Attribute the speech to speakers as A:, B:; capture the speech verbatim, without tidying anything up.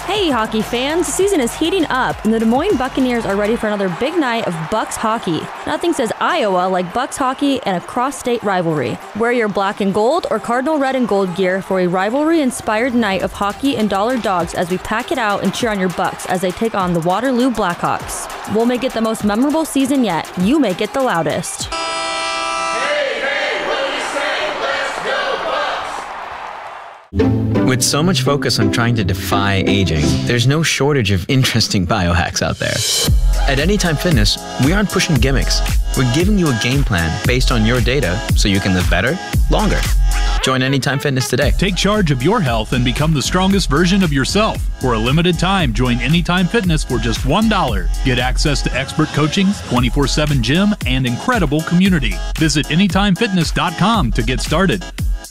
A: Hey, hockey fans, the season is heating up, and the Des Moines Buccaneers are ready for another big night of Bucs hockey. Nothing says Iowa like Bucs hockey and a cross-state rivalry. Wear your black and gold or cardinal red and gold gear for a rivalry-inspired night of hockey and dollar dogs as we pack it out and cheer on your Bucs as they take on the Waterloo Blackhawks. We'll make it the most memorable season yet. You make it the loudest.
B: With so much focus on trying to defy aging, there's no shortage of interesting biohacks out there. At Anytime Fitness, we aren't pushing gimmicks. We're giving you a game plan based on your data so you can live better, longer. Join Anytime Fitness today.
C: Take charge of your health and become the strongest version of yourself. For a limited time, join Anytime Fitness for just one dollar. Get access to expert coaching, twenty-four seven gym, and incredible community. Visit anytime fitness dot com to get started.